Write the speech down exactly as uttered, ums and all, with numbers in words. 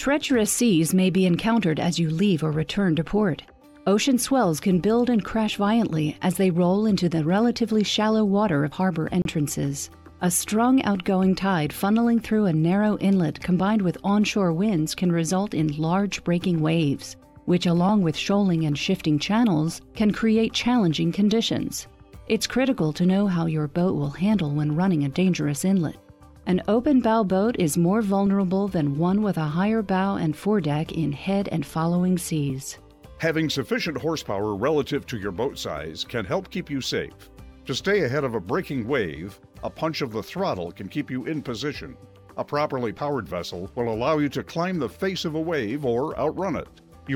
Treacherous seas may be encountered as you leave or return to port. Ocean swells can build and crash violently as they roll into the relatively shallow water of harbor entrances. A strong outgoing tide funneling through a narrow inlet combined with onshore winds can result in large breaking waves, which along with shoaling and shifting channels can create challenging conditions. It's critical to know how your boat will handle when running a dangerous inlet. An open bow boat is more vulnerable than one with a higher bow and foredeck in head and following seas. Having sufficient horsepower relative to your boat size can help keep you safe. To stay ahead of a breaking wave, a punch of the throttle can keep you in position. A properly powered vessel will allow you to climb the face of a wave or outrun it.